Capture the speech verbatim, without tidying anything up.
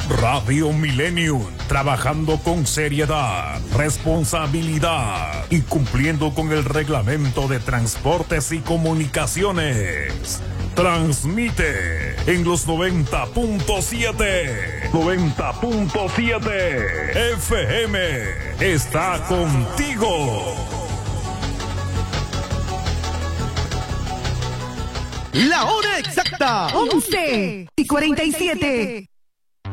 Radio Millennium, trabajando con seriedad, responsabilidad y cumpliendo con el reglamento de transportes y comunicaciones. Transmite en los noventa punto siete. noventa punto siete F M. Está contigo. La hora exacta. once y cuarenta y siete.